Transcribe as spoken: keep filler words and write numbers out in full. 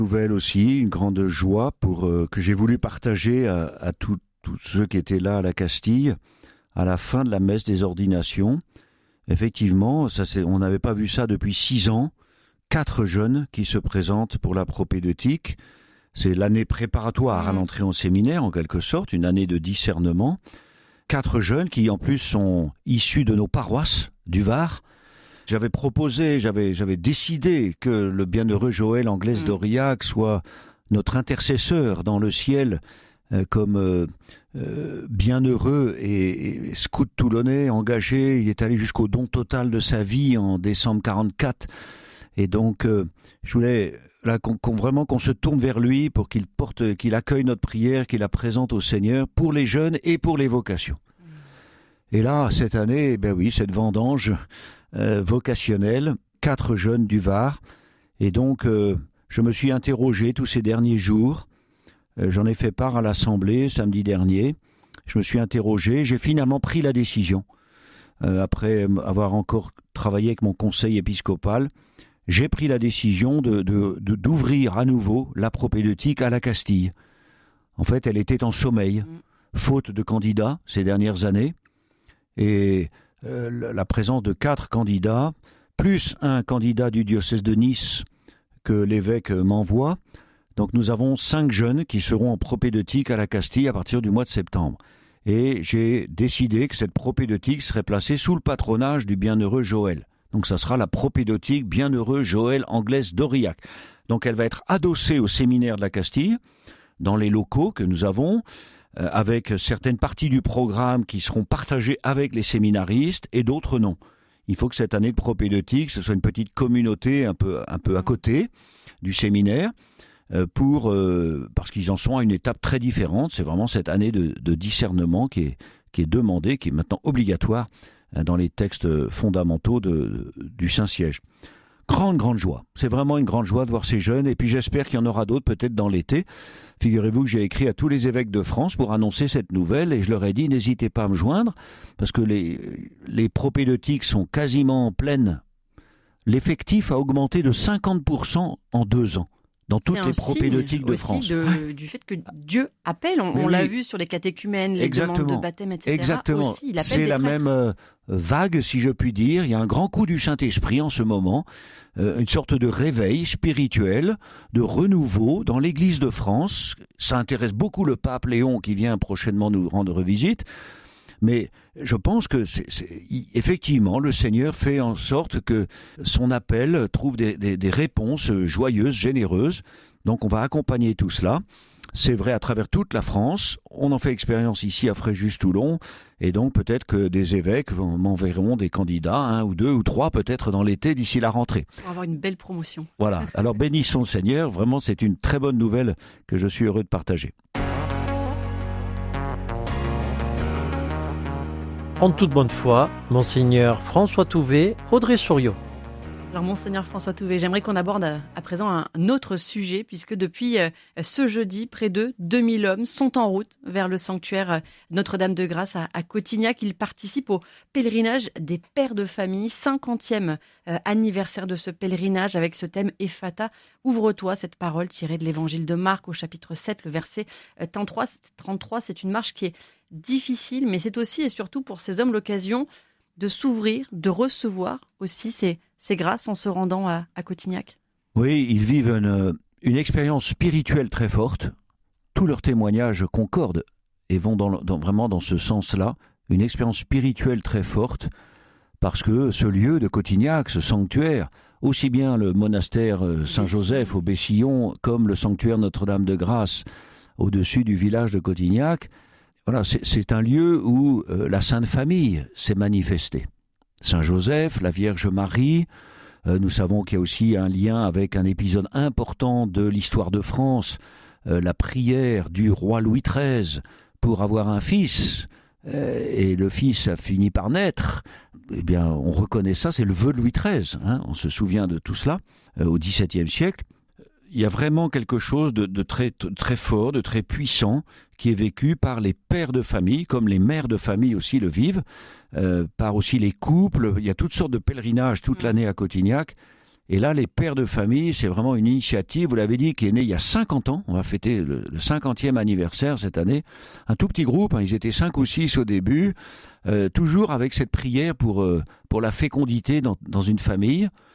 Nouvelle aussi, une grande joie pour euh, que j'ai voulu partager à, à tous ceux qui étaient là à la Castille, à la fin de la messe des ordinations. Effectivement, ça, c'est, on n'avait pas vu ça depuis six ans. Quatre jeunes qui se présentent pour la propédeutique. C'est l'année préparatoire à l'entrée en séminaire, en quelque sorte, une année de discernement. Quatre jeunes qui, en plus, sont issus de nos paroisses du Var. J'avais proposé, j'avais, j'avais décidé que le bienheureux Joël Anglès d'Aurillac soit notre intercesseur dans le ciel, euh, comme euh, euh, bienheureux et, et scout toulonnais, engagé. Il est allé jusqu'au don total de sa vie en décembre quarante-quatre. Et donc, euh, je voulais là, qu'on, qu'on, vraiment qu'on se tourne vers lui pour qu'il porte, qu'il accueille notre prière, qu'il la présente au Seigneur pour les jeunes et pour les vocations. Et là, cette année, ben oui, cette vendange euh, vocationnelle, quatre jeunes du Var. Et donc, euh, je me suis interrogé tous ces derniers jours. Euh, j'en ai fait part à l'Assemblée samedi dernier. Je me suis interrogé. J'ai finalement pris la décision, euh, après avoir encore travaillé avec mon conseil épiscopal. J'ai pris la décision de, de, de, d'ouvrir à nouveau la propédeutique à la Castille. En fait, elle était en sommeil, faute de candidats ces dernières années. Et euh, la présence de quatre candidats, plus un candidat du diocèse de Nice que l'évêque m'envoie. Donc nous avons cinq jeunes qui seront en propédeutique à la Castille à partir du mois de septembre. Et j'ai décidé que cette propédeutique serait placée sous le patronage du bienheureux Joël. Donc ça sera la propédeutique bienheureux Joël Anglès d'Aurillac. Donc elle va être adossée au séminaire de la Castille, dans les locaux que nous avons, euh, avec certaines parties du programme qui seront partagées avec les séminaristes et d'autres non. Il faut que cette année de propédeutique, ce soit une petite communauté un peu, un peu à côté du séminaire, euh, pour, euh, parce qu'ils en sont à une étape très différente. C'est vraiment cette année de, de discernement qui est, qui est demandée, qui est maintenant obligatoire dans les textes fondamentaux de, de, du Saint-Siège. Grande, grande joie. C'est vraiment une grande joie de voir ces jeunes. Et puis j'espère qu'il y en aura d'autres peut-être dans l'été. Figurez-vous que j'ai écrit à tous les évêques de France pour annoncer cette nouvelle. Et je leur ai dit, n'hésitez pas à me joindre, parce que les, les propédeutiques sont quasiment pleines. L'effectif a augmenté de cinquante pour cent en deux ans. Dans toutes les propédeutiques de France. C'est un signe aussi du fait que Dieu appelle. On, on oui. l'a vu sur les catéchumènes, les Exactement. demandes de baptême, et cetera. Exactement. Aussi, il appelle C'est des la prêtres. même euh, vague, si je puis dire. Il y a un grand coup du Saint-Esprit en ce moment. Euh, une sorte de réveil spirituel, de renouveau dans l'Église de France. Ça intéresse beaucoup le pape Léon qui vient prochainement nous rendre visite. Mais je pense que c'est, c'est, effectivement, le Seigneur fait en sorte que son appel trouve des, des, des réponses joyeuses, généreuses. Donc on va accompagner tout cela. C'est vrai à travers toute la France. On en fait expérience ici à Fréjus-Toulon. Et donc peut-être que des évêques m'enverront des candidats, un ou deux ou trois peut-être dans l'été d'ici la rentrée. On va avoir une belle promotion. Voilà. Alors bénissons le Seigneur. Vraiment, c'est une très bonne nouvelle que je suis heureux de partager. En toute bonne foi, Monseigneur François Touvet, Audrey-sur-Yon. Alors Monseigneur François Touvet, j'aimerais qu'on aborde à présent un autre sujet, puisque depuis ce jeudi, près de deux mille hommes sont en route vers le sanctuaire Notre-Dame-de-Grâce à, à Cotignac. Ils participent au pèlerinage des pères de famille, cinquantième anniversaire de ce pèlerinage avec ce thème Ephata. Ouvre-toi, cette parole tirée de l'évangile de Marc au chapitre sept, le verset trente-trois. C'est une marche qui est difficile, mais c'est aussi et surtout pour ces hommes l'occasion de s'ouvrir, de recevoir aussi ces, ces grâces en se rendant à, à Cotignac. Oui, ils vivent une, une expérience spirituelle très forte. Tous leurs témoignages concordent et vont dans, dans, vraiment dans ce sens-là. Une expérience spirituelle très forte, parce que ce lieu de Cotignac, ce sanctuaire, aussi bien le monastère Saint-Joseph au Bessillon, comme le sanctuaire Notre-Dame-de-Grâce au-dessus du village de Cotignac, voilà, c'est, c'est un lieu où euh, la Sainte Famille s'est manifestée. Saint-Joseph, la Vierge Marie, euh, nous savons qu'il y a aussi un lien avec un épisode important de l'histoire de France, euh, la prière du roi Louis treize pour avoir un fils, euh, et le fils a fini par naître. Eh bien, on reconnaît ça, c'est le vœu de Louis treize, hein, on se souvient de tout cela, euh, au dix-septième siècle. Il y a vraiment quelque chose de, de très, très fort, de très puissant, qui est vécu par les pères de famille, comme les mères de famille aussi le vivent, euh, par aussi les couples. Il y a toutes sortes de pèlerinages toute l'année à Cotignac. Et là, les pères de famille, c'est vraiment une initiative, vous l'avez dit, qui est née il y a cinquante ans. On va fêter le, le cinquantième anniversaire cette année. Un tout petit groupe, hein, ils étaient cinq ou six au début, euh, toujours avec cette prière pour, euh, pour la fécondité dans, dans une famille.